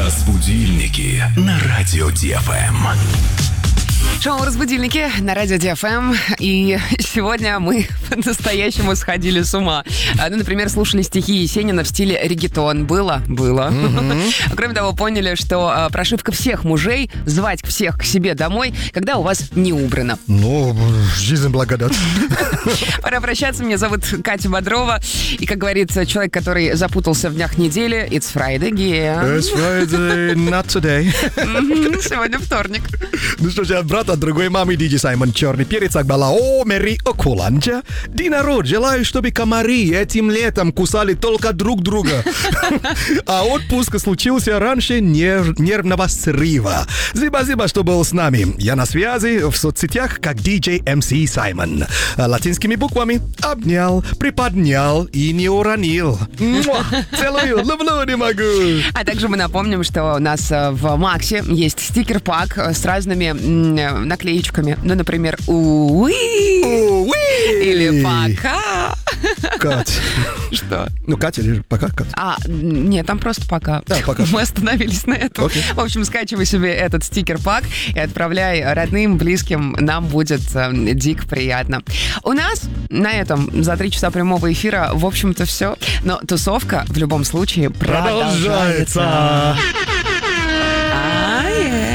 Разбудильники на радио ДФМ. Шоу «Разбудильники» на радио ДФМ. И сегодня мы по-настоящему сходили с ума. Ну, например, слушали стихи Есенина в стиле реггетон. Было. Кроме того, поняли, что прошивка всех мужей — звать всех к себе домой, когда у вас не убрано. Ну, жизнь благодать. Пора прощаться. Меня зовут Катя Бодрова. И, как говорится человек, который запутался в днях недели, it's Friday again. It's Friday, not today. Сегодня вторник. Ну что ж, брат от другой мамы Диджей Саймон Черный Перец Акбала. О, Мэри Окуланджа. Динарод, желаю, чтобы комары этим летом кусали только друг друга. А отпуск случился раньше нервного срыва. Спасибо, что был с нами. Я на связи в соцсетях как диджей МС Саймон. Латинскими буквами обнял, приподнял и не уронил. Целую, люблю, не могу. А также мы напомним, что у нас в Максе есть стикер-пак с разными наклеечками. Ну, например, «Уи» или «Пока». Кать. Что? Ну, Катя или пока, Катя? Нет, там просто «Пока». Да, пока. Мы остановились на этом. Окей. В общем, скачивай себе этот стикер-пак и отправляй родным, близким. Нам будет дико приятно. У нас на этом за 3 часа прямого эфира, в общем-то, все. Но тусовка в любом случае продолжается.